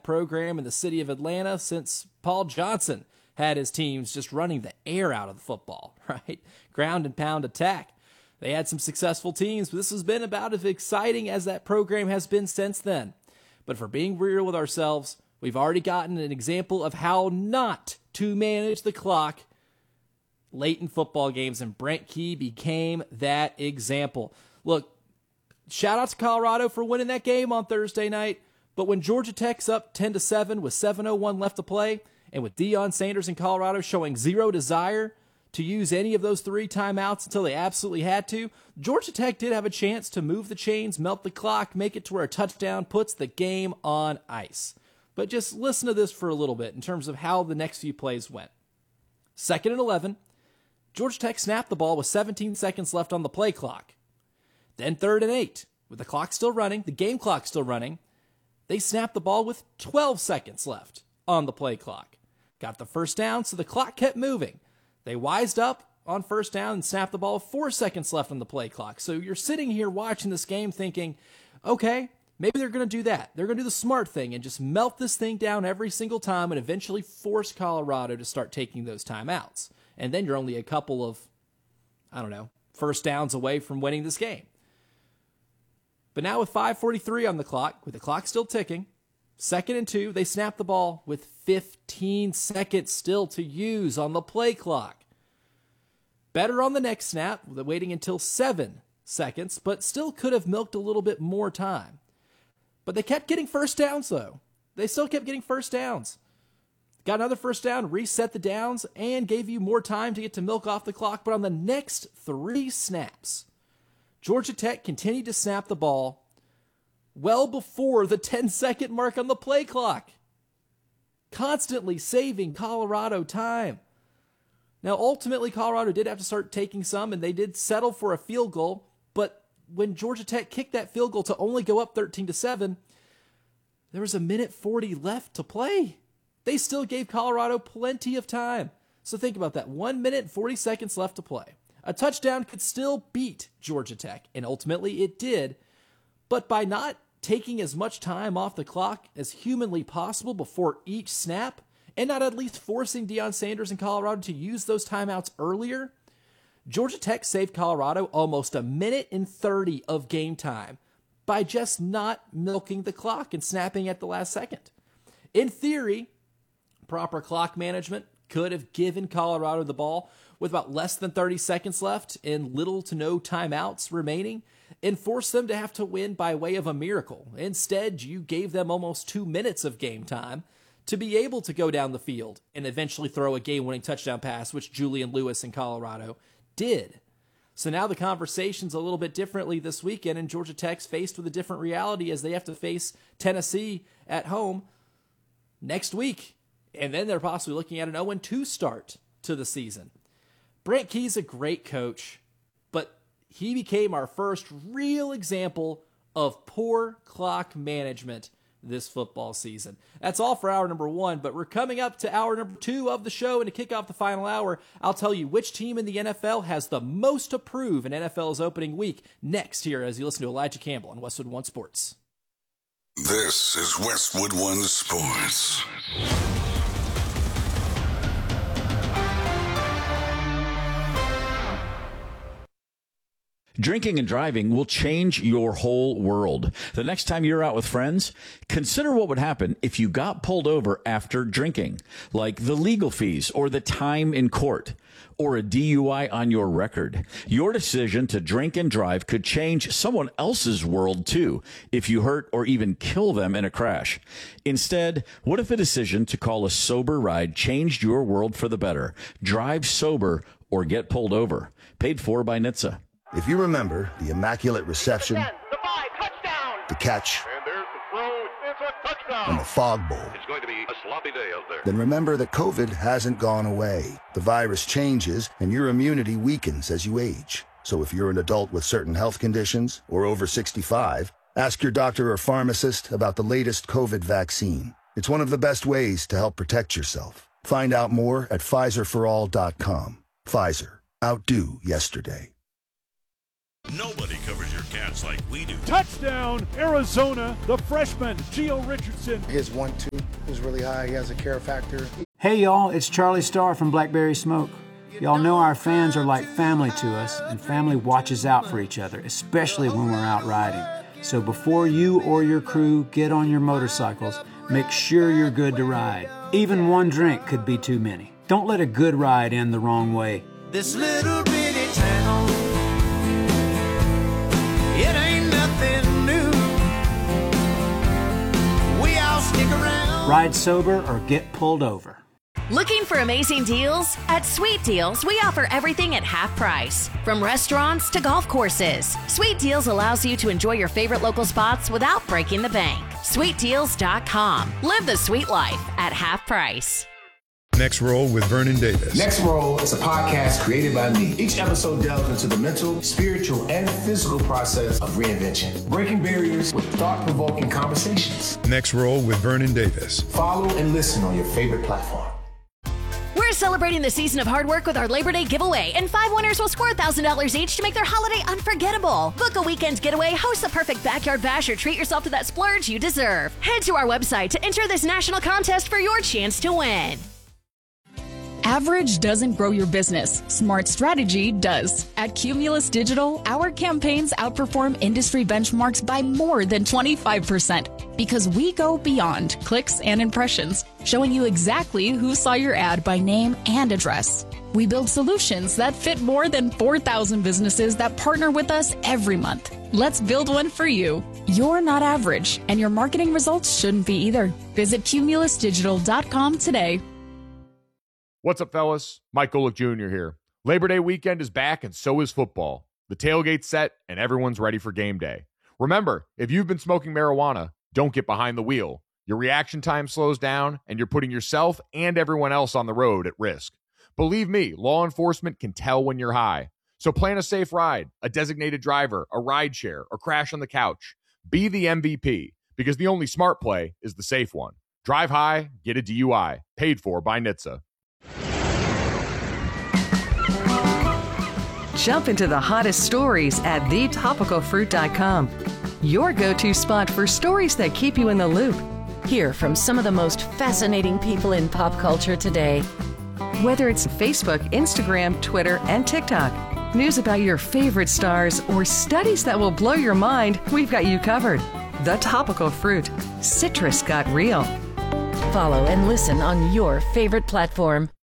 program in the city of Atlanta since Paul Johnson had his teams just running the air out of the football, right? Ground and pound attack. They had some successful teams, but this has been about as exciting as that program has been since then. But for being real with ourselves, we've already gotten an example of how not to manage the clock late in football games, and Brent Key became that example. Look, shout out to Colorado for winning that game on Thursday night, but when Georgia Tech's up 10-7 with 7:01 left to play, and with Deion Sanders in Colorado showing zero desire to use any of those 3 timeouts until they absolutely had to, Georgia Tech did have a chance to move the chains, melt the clock, make it to where a touchdown puts the game on ice. But just listen to this for a little bit in terms of how the next few plays went. 2nd and 11, Georgia Tech snapped the ball with 17 seconds left on the play clock. Then 3rd and 8, with the clock still running, the game clock still running, they snapped the ball with 12 seconds left on the play clock. Got the first down, so the clock kept moving. They wised up on first down and snapped the ball with 4 seconds left on the play clock. So you're sitting here watching this game thinking, okay, maybe they're going to do that. They're going to do the smart thing and just melt this thing down every single time and eventually force Colorado to start taking those timeouts. And then you're only a couple of, first downs away from winning this game. But now with 5:43 on the clock, with the clock still ticking, 2nd and 2, they snap the ball with 15 seconds still to use on the play clock. Better on the next snap, waiting until 7 seconds, but still could have milked a little bit more time. But they kept getting first downs, though. They still kept getting first downs. Got another first down, reset the downs, and gave you more time to get to milk off the clock. But on the next 3 snaps, Georgia Tech continued to snap the ball well before the 10-second mark on the play clock, constantly saving Colorado time. Now, ultimately, Colorado did have to start taking some, and they did settle for a field goal, but when Georgia Tech kicked that field goal to only go up 13-7, there was 1:40 left to play. They still gave Colorado plenty of time. So think about that, 1:40 left to play. A touchdown could still beat Georgia Tech, and ultimately it did. But by not taking as much time off the clock as humanly possible before each snap, and not at least forcing Deion Sanders and Colorado to use those timeouts earlier, Georgia Tech saved Colorado almost 1:30 of game time by just not milking the clock and snapping at the last second. In theory, proper clock management could have given Colorado the ball with about less than 30 seconds left and little to no timeouts remaining, and forced them to have to win by way of a miracle. Instead, you gave them almost 2 minutes of game time to be able to go down the field and eventually throw a game-winning touchdown pass, which Julian Lewis in Colorado did. So now the conversation's a little bit differently this weekend, and Georgia Tech's faced with a different reality as they have to face Tennessee at home next week. And then they're possibly looking at an 0-2 start to the season. Brent Key's a great coach, but he became our first real example of poor clock management this football season. That's all for hour number 1, but we're coming up to hour number 2 of the show, and to kick off the final hour, I'll tell you which team in the NFL has the most to prove in NFL's opening week next here as you listen to Elijah Campbell on Westwood One Sports. This is Westwood One Sports. Drinking and driving will change your whole world. The next time you're out with friends, consider what would happen if you got pulled over after drinking, like the legal fees or the time in court or a DUI on your record. Your decision to drink and drive could change someone else's world too if you hurt or even kill them in a crash. Instead, what if a decision to call a sober ride changed your world for the better? Drive sober or get pulled over. Paid for by NHTSA. If you remember the immaculate reception, the catch, And there's the throw. It's a touchdown. and the fog bowl, It's going to be a sloppy day out there. then remember that COVID hasn't gone away. The virus changes and your immunity weakens as you age. So if you're an adult with certain health conditions or over 65, ask your doctor or pharmacist about the latest COVID vaccine. It's one of the best ways to help protect yourself. Find out more at PfizerForAll.com. Pfizer. Outdo yesterday. Nobody covers your cats like we do. Touchdown, Arizona, the freshman, Gio Richardson. His 1-2 is really high. He has a care factor. Hey, y'all, it's Charlie Starr from Blackberry Smoke. Y'all know our fans are like family to us, and family watches out for each other, especially when we're out riding. So before you or your crew get on your motorcycles, make sure you're good to ride. Even one drink could be too many. Don't let a good ride end the wrong way. This little bitty town, it ain't nothing new. We all stick around. Ride sober or get pulled over. Looking for amazing deals? At Sweet Deals, we offer everything at half price. From restaurants to golf courses, Sweet Deals allows you to enjoy your favorite local spots without breaking the bank. SweetDeals.com. Live the sweet life at half price. Next Roll with Vernon Davis. Next Roll is a podcast created by me. Each episode delves into the mental, spiritual, and physical process of reinvention, breaking barriers with thought-provoking conversations. Next Roll with Vernon Davis. Follow and listen on your favorite platform. We're celebrating the season of hard work with our Labor Day giveaway, and 5 winners will score $1,000 each to make their holiday unforgettable. Book a weekend getaway, host the perfect backyard bash, or treat yourself to that splurge you deserve. Head to our website to enter this national contest for your chance to win. Average doesn't grow your business. Smart strategy does. At Cumulus Digital, our campaigns outperform industry benchmarks by more than 25% because we go beyond clicks and impressions, showing you exactly who saw your ad by name and address. We build solutions that fit more than 4,000 businesses that partner with us every month. Let's build one for you. You're not average, and your marketing results shouldn't be either. Visit cumulusdigital.com today. What's up, fellas? Mike Golick Jr. here. Labor Day weekend is back, and so is football. The tailgate's set, and everyone's ready for game day. Remember, if you've been smoking marijuana, don't get behind the wheel. Your reaction time slows down, and you're putting yourself and everyone else on the road at risk. Believe me, law enforcement can tell when you're high. So plan a safe ride, a designated driver, a ride share, or crash on the couch. Be the MVP, because the only smart play is the safe one. Drive high, get a DUI. Paid for by NHTSA. Jump into the hottest stories at thetopicalfruit.com. Your go-to spot for stories that keep you in the loop. Hear from some of the most fascinating people in pop culture today. Whether it's Facebook, Instagram, Twitter, and TikTok, news about your favorite stars, or studies that will blow your mind, we've got you covered. The Topical Fruit. Citrus got real. Follow and listen on your favorite platform.